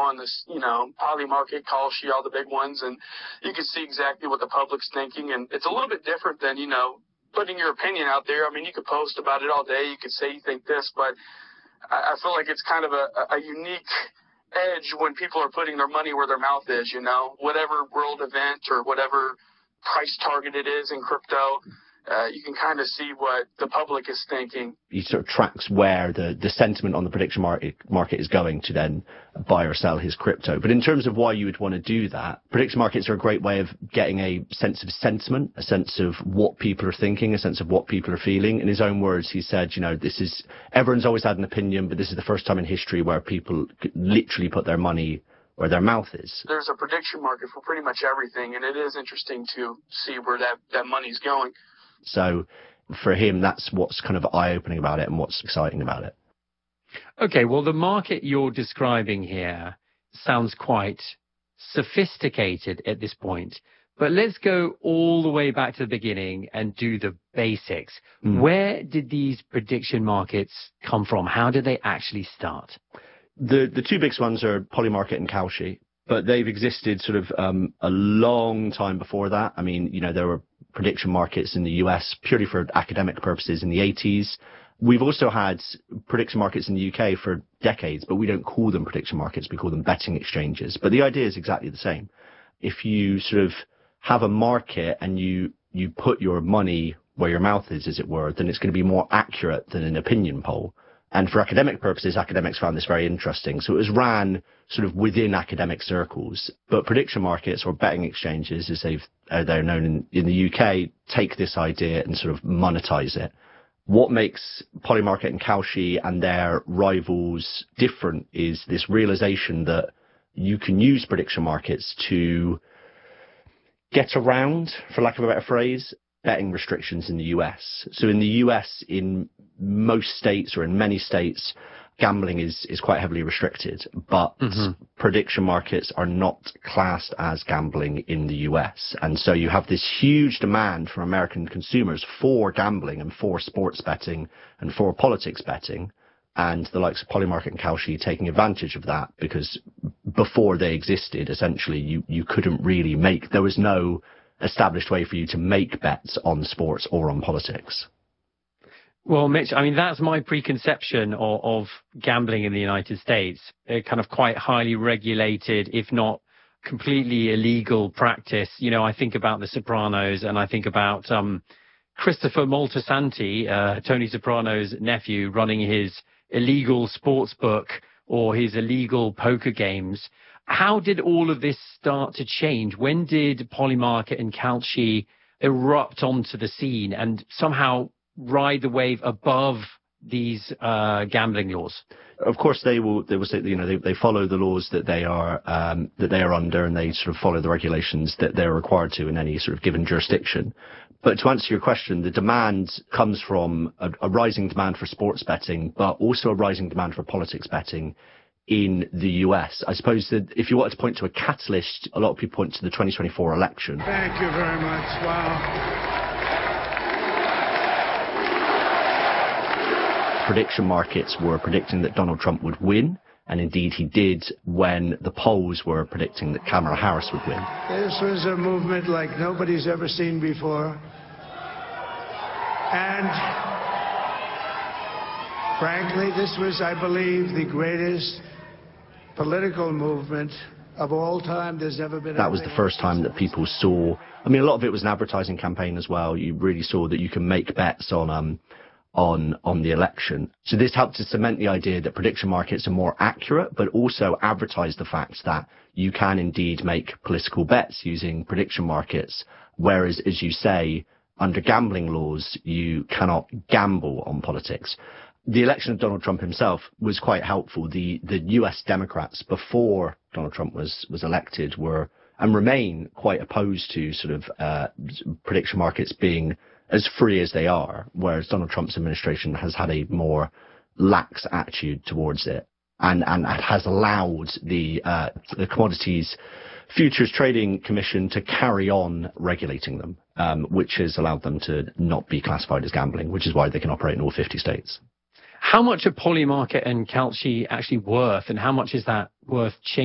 on this, Polymarket, Kalshi, all the big ones, and you can see exactly what the public's thinking. And it's a little bit different than, putting your opinion out there. I mean, you could post about it all day. You could say you think this, but I feel like it's kind of a unique edge when people are putting their money where their mouth is, whatever world event or whatever price target it is in crypto. You can kind of see what the public is thinking. He sort of tracks where the sentiment on the prediction market is going to then buy or sell his crypto. But in terms of why you would want to do that, prediction markets are a great way of getting a sense of sentiment, a sense of what people are thinking, a sense of what people are feeling. In his own words, he said, everyone's always had an opinion, but this is the first time in history where people literally put their money where their mouth is. There's a prediction market for pretty much everything, and it is interesting to see where that money's going. So for him, that's what's kind of eye-opening about it and what's exciting about it. Okay, well, the market you're describing here sounds quite sophisticated at this point. But let's go all the way back to the beginning and do the basics. Where did these prediction markets come from? How did they actually start? The two biggest ones are Polymarket and Kalshi, but they've existed sort of a long time before that. I mean, there were prediction markets in the US purely for academic purposes in the 80s. We've also had prediction markets in the UK for decades, but we don't call them prediction markets. We call them betting exchanges. But the idea is exactly the same. If you sort of have a market and you put your money where your mouth is, as it were, then it's going to be more accurate than an opinion poll. And for academic purposes, academics found this very interesting. So it was ran sort of within academic circles. But prediction markets, or betting exchanges, as they're known in the UK, take this idea and sort of monetize it. What makes Polymarket and Kalshi and their rivals different is this realization that you can use prediction markets to get around, for lack of a better phrase, betting restrictions in the US. So in the US, in most states or in many states, gambling is quite heavily restricted, but prediction markets are not classed as gambling in the US. And so you have this huge demand from American consumers for gambling and for sports betting and for politics betting, and the likes of Polymarket and Kalshi taking advantage of that, because before they existed, essentially you couldn't really there was no established way for you to make bets on sports or on politics. Well, Mitch, I mean, that's my preconception of gambling in the United States. A kind of quite highly regulated, if not completely illegal practice. I think about The Sopranos, and I think about Christopher Moltisanti, Tony Soprano's nephew, running his illegal sports book or his illegal poker games. How did all of this start to change? When did Polymarket and Kalshi erupt onto the scene and somehow ride the wave above these gambling laws? Of course, they will say, they follow the laws that they are under, and they sort of follow the regulations that they're required to in any sort of given jurisdiction. But to answer your question, the demand comes from a rising demand for sports betting, but also a rising demand for politics betting in the US. I suppose that if you wanted to point to a catalyst, a lot of people point to the 2024 election. Thank you very much. Wow. Prediction markets were predicting that Donald Trump would win, and indeed he did, when the polls were predicting that Kamala Harris would win. This was a movement like nobody's ever seen before. And frankly, this was, I believe, the greatest political movement of all time. There's never been. That was the first time that people saw. I mean, a lot of it was an advertising campaign as well. You really saw that you can make bets on the election. So this helped to cement the idea that prediction markets are more accurate, but also advertise the fact that you can indeed make political bets using prediction markets. Whereas, as you say, under gambling laws, you cannot gamble on politics. The election of Donald Trump himself was quite helpful. The US Democrats, before Donald Trump was elected, were and remain quite opposed to sort of prediction markets being as free as they are, whereas Donald Trump's administration has had a more lax attitude towards it, and has allowed the Commodities Futures Trading Commission to carry on regulating them, which has allowed them to not be classified as gambling, which is why they can operate in all 50 states. How much are Polymarket and Kalshi actually worth, and how much is that worth changing?